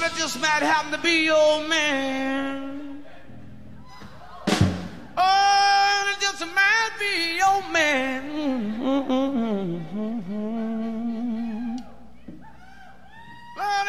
just might happen to be your man. Oh, it just might be your man.